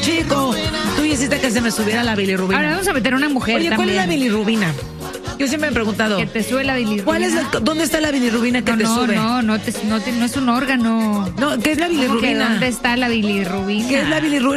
chico. Tú hiciste que se me subiera la bilirrubina. Ahora vamos a meter a una mujer. Oye, ¿cuál es la bilirrubina? Yo siempre me he preguntado. Que te sube la bilirrubina. ¿Dónde está la bilirrubina que te sube? No es un órgano. No, ¿qué es la bilirrubina? ¿Dónde está la bilirrubina? ¿Qué es la bilirrubina?